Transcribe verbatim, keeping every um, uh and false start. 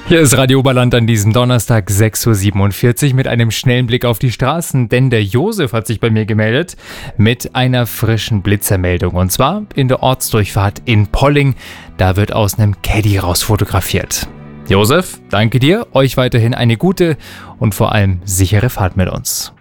Hier ist Radio Oberland an diesem Donnerstag sechs Uhr siebenundvierzig mit einem schnellen Blick auf die Straßen, denn der Josef hat sich bei mir gemeldet mit einer frischen Blitzermeldung und zwar in der Ortsdurchfahrt in Polling. Da wird aus einem Caddy raus fotografiert. Josef, danke dir, euch weiterhin eine gute und vor allem sichere Fahrt mit uns.